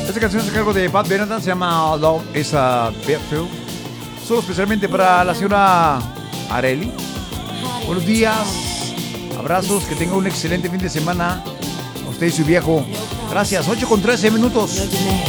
Esta canción es a cargo de Pat Benatar, se llama Love is a Battlefield. Solo especialmente para la señora Areli. Buenos días, abrazos, que tenga un excelente fin de semana. A usted y su viejo. Gracias, 8:13 minutos.